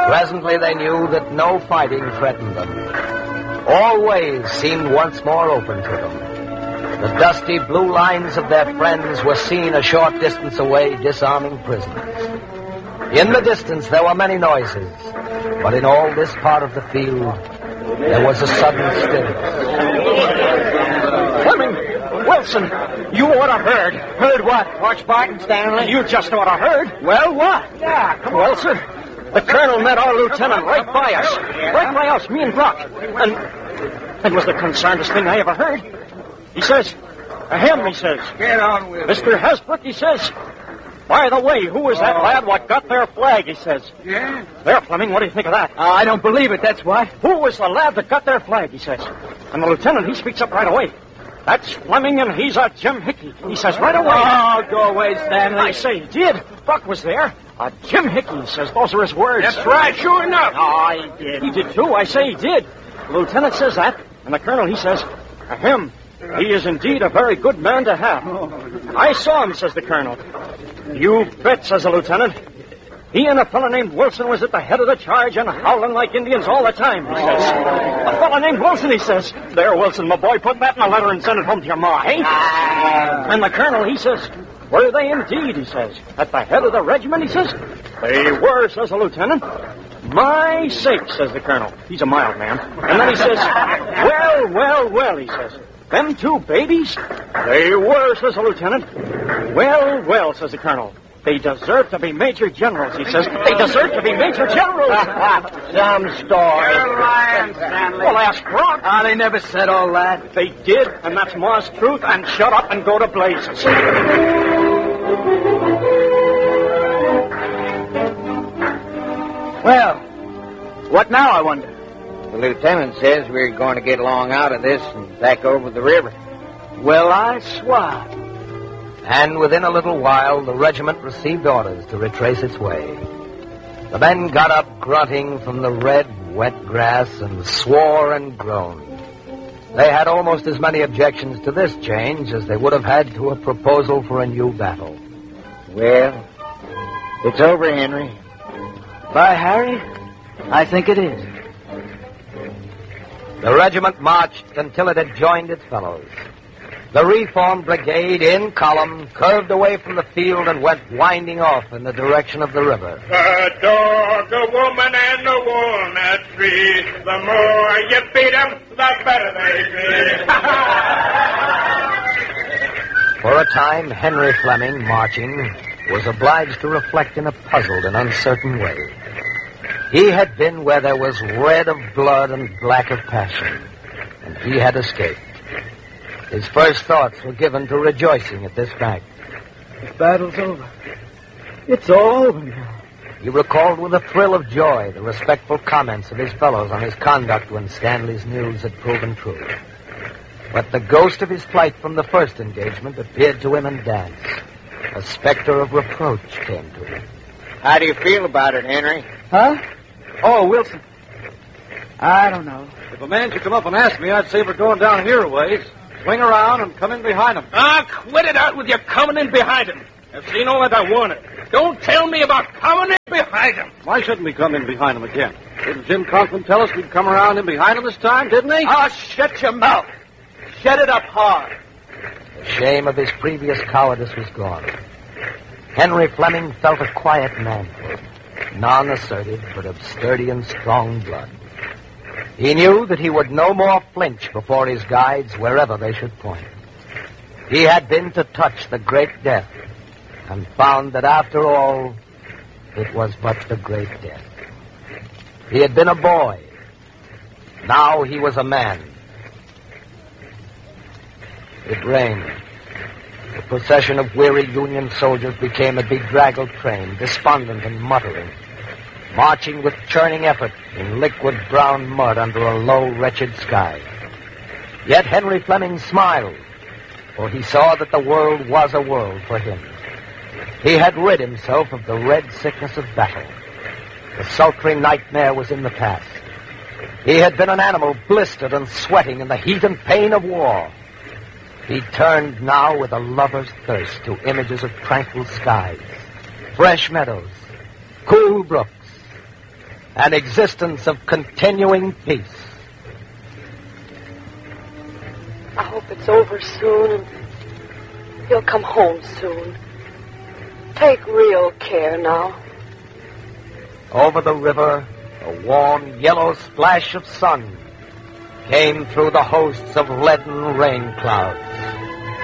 Presently they knew that no fighting threatened them. All ways seemed once more open to them. The dusty blue lines of their friends were seen a short distance away, disarming prisoners. In the distance there were many noises, but in all this part of the field there was a sudden stillness. Fleming! Wilson! You ought to heard. Heard what? Watch Barton, Stanley? You just ought to heard. Well, what? Yeah, come on. Wilson, the colonel met our lieutenant right by us. Right by us, me and Brock. And was the concernedest thing I ever heard. He says, he says. Get on with it. Mr. Hasbrook, he says. By the way, who was that lad what got their flag, he says. Yeah? There, Fleming, what do you think of that? I don't believe it, that's why. Who was the lad that got their flag, he says. And the lieutenant, he speaks up right away. That's Fleming, and he's a Jim Hickey. He says right away. Oh, go away, Stanley. I say he did. Brock was there. Jim Hickey, he says. Those are his words. That's right, sure enough. Oh, he did. He did, too. I say he did. The lieutenant says that, and the colonel, he says, him. He is indeed a very good man to have. I saw him, says the colonel. You bet, says the lieutenant. He and a fellow named Wilson was at the head of the charge and howling like Indians all the time, he says. A fellow named Wilson, he says. There, Wilson, my boy, put that in a letter and send it home to your ma, eh? And the colonel, he says, were they indeed, he says. At the head of the regiment, he says. They were, says the lieutenant. My sake, says the colonel. He's a mild man. And then he says, well, he says. Them two babies? They were, says the lieutenant. Well, says the colonel. They deserve to be major generals, he says. They deserve to be major generals. Some story. You're lying, Stanley. Well, ask Brock. They never said all that. They did, and that's Ma's truth, and shut up and go to blazes. Well, what now, I wonder? The lieutenant says we're going to get along out of this and back over the river. Well, I swan. And within a little while, the regiment received orders to retrace its way. The men got up grunting from the red, wet grass and swore and groaned. They had almost as many objections to this change as they would have had to a proposal for a new battle. Well, it's over, Henry. By Harry, I think it is. The regiment marched until it had joined its fellows. The reformed brigade, in column, curved away from the field and went winding off in the direction of the river. A dog, a woman, and a walnut tree. The more you beat them, the better they be. For a time, Henry Fleming, marching, was obliged to reflect in a puzzled and uncertain way. He had been where there was red of blood and black of passion, and he had escaped. His first thoughts were given to rejoicing at this fact. The battle's over. It's all over now. He recalled with a thrill of joy the respectful comments of his fellows on his conduct when Stanley's news had proven true. But the ghost of his flight from the first engagement appeared to him in dance. A specter of reproach came to him. How do you feel about it, Henry? Huh? Oh, Wilson. I don't know. If a man should come up and ask me, I'd say we're going down here a ways. Swing around and come in behind him. Quit it out with your coming in behind him. I've seen all that I wanted. Don't tell me about coming in behind him. Why shouldn't we come in behind him again? Didn't Jim Conklin tell us we'd come around in behind him this time, didn't he? Shut your mouth. Shut it up hard. The shame of his previous cowardice was gone. Henry Fleming felt a quiet manhood, non-assertive, but of sturdy and strong blood. He knew that he would no more flinch before his guides wherever they should point. He had been to touch the great death and found that after all, it was but the great death. He had been a boy. Now he was a man. It rained. The procession of weary Union soldiers became a bedraggled train, despondent and muttering, marching with churning effort in liquid brown mud under a low, wretched sky. Yet Henry Fleming smiled, for he saw that the world was a world for him. He had rid himself of the red sickness of battle. The sultry nightmare was in the past. He had been an animal blistered and sweating in the heat and pain of war. He turned now with a lover's thirst to images of tranquil skies, fresh meadows, cool brooks, an existence of continuing peace. I hope it's over soon and he'll come home soon. Take real care now. Over the river, a warm yellow splash of sun came through the hosts of leaden rain clouds.